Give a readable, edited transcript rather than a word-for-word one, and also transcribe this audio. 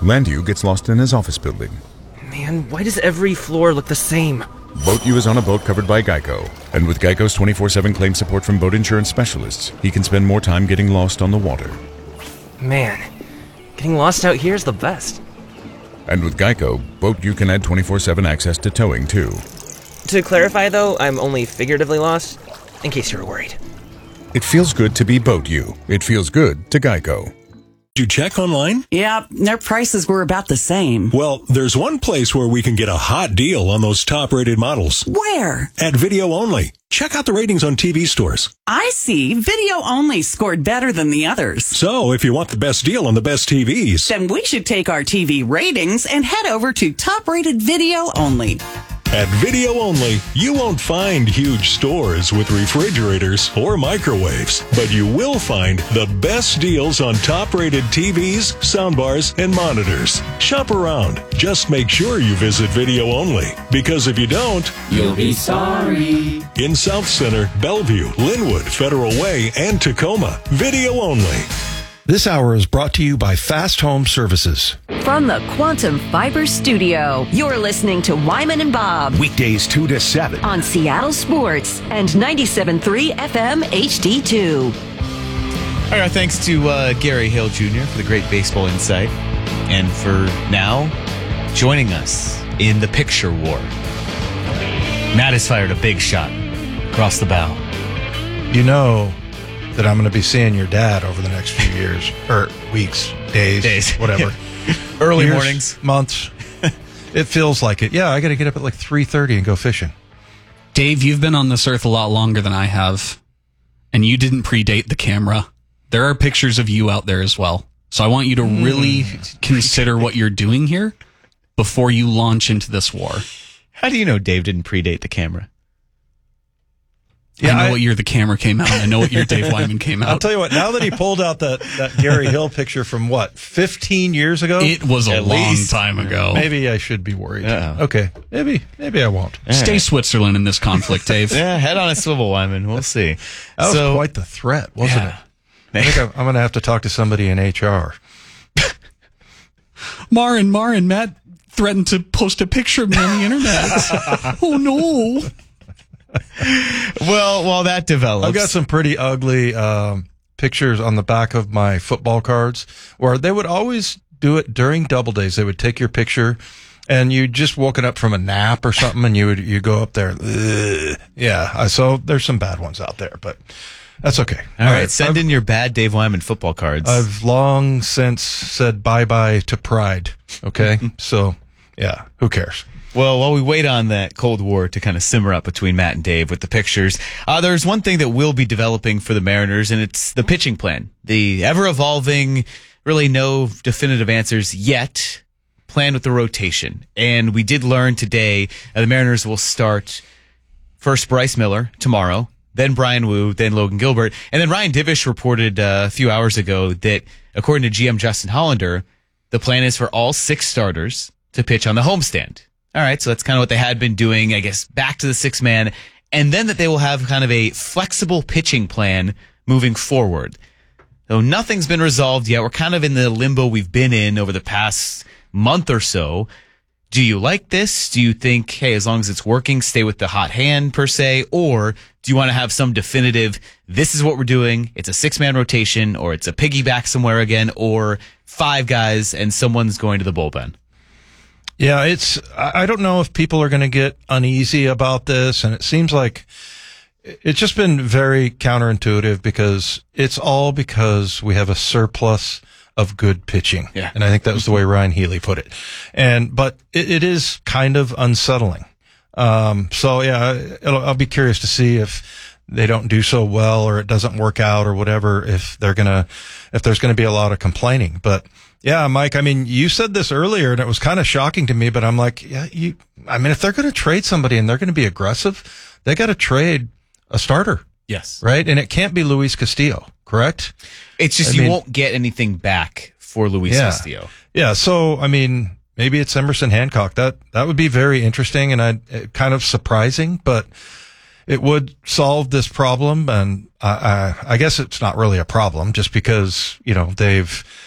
Landu gets lost in his office building. Man, why does every floor look the same? Boat U is on a boat covered by Geico, and with Geico's 24/7 claim support from boat insurance specialists, he can spend more time getting lost on the water. Man, getting lost out here is the best. And with Geico, Boat U can add 24/7 access to towing, too. To clarify, though, I'm only figuratively lost, in case you were worried. It feels good to be Boat U. It feels good to Geico. Did you check online? Yeah, their prices were about the same. Well, there's one place where we can get a hot deal on those top-rated models. Where? At Video Only. Check out the ratings on TV stores. I see. Video Only scored better than the others. So, if you want the best deal on the best TVs, then we should take our TV ratings and head over to top-rated Video Only. At Video Only, you won't find huge stores with refrigerators or microwaves, but you will find the best deals on top-rated TVs, soundbars, and monitors. Shop around. Just make sure you visit Video Only, because if you don't, you'll be sorry. In South Center, Bellevue, Linwood, Federal Way, and Tacoma, Video Only. This hour is brought to you by Fast Home Services. From the Quantum Fiber Studio, you're listening to Wyman and Bob. Weekdays 2 to 7. On Seattle Sports and 97.3 FM HD2. All right, thanks to Gary Hale Jr. for the great baseball insight. And for now, joining us in the picture war. Matt has fired a big shot across the bow. You know that I'm going to be seeing your dad over the next few years, or weeks, days. Whatever. Early years, mornings. Months. It feels like it. Yeah, I got to get up at like 3:30 and go fishing. Dave, you've been on this earth a lot longer than I have, and you didn't predate the camera. There are pictures of you out there as well. So I want you to really consider what you're doing here before you launch into this war. How do you know Dave didn't predate the camera? Yeah, I know what year the camera came out. I know what year Dave Wyman came out. I'll tell you what, now that he pulled out that Gary Hill picture from, 15 years ago? It was a long time ago. Maybe I should be worried. Okay, maybe I won't. Stay Switzerland in this conflict, Dave. Yeah, head on a swivel, Wyman. We'll see. That was quite the threat, wasn't it? I think I'm going to have to talk to somebody in HR. Marin, Matt threatened to post a picture of me on the internet. Oh, no. Well, while that develops, I've got some pretty ugly pictures on the back of my football cards where they would always do it during double days. They would take your picture and you just woken up from a nap or something and you go up there. Yeah. So there's some bad ones out there, but that's okay. All right. Send in your bad Dave Wyman football cards. I've long since said bye-bye to pride. Okay. So yeah, who cares? Well, while we wait on that Cold War to kind of simmer up between Matt and Dave with the pictures, there's one thing that will be developing for the Mariners, and it's the pitching plan. The ever-evolving, really no definitive answers yet, plan with the rotation. And we did learn today the Mariners will start first Bryce Miller tomorrow, then Brian Wu, then Logan Gilbert. And then Ryan Divish reported a few hours ago that, according to GM Justin Hollander, the plan is for all 6 starters to pitch on the homestand. All right, so that's kind of what they had been doing, I guess, back to the 6-man, and then that they will have kind of a flexible pitching plan moving forward. Though nothing's been resolved yet, we're kind of in the limbo we've been in over the past month or so. Do you like this? Do you think, hey, as long as it's working, stay with the hot hand per se? Or do you want to have some definitive, this is what we're doing, it's a 6-man rotation, or it's a piggyback somewhere again, or 5 guys and someone's going to the bullpen? Yeah, I don't know if people are going to get uneasy about this, and it seems like it's just been very counterintuitive because it's all because we have a surplus of good pitching. Yeah. And I think that was the way Ryan Healy put it. But it is kind of unsettling. So yeah, I'll be curious to see if they don't do so well or it doesn't work out or whatever, if there's going to be a lot of complaining. But yeah, Mike, I mean, you said this earlier and it was kind of shocking to me, but I'm like, yeah, if they're going to trade somebody and they're going to be aggressive, they got to trade a starter. Yes. Right? And it can't be Luis Castillo, correct? It's just you won't get anything back for Luis Castillo. Yeah. So, I mean, maybe it's Emerson Hancock. That would be very interesting and kind of surprising, but it would solve this problem. And I guess it's not really a problem just because, they've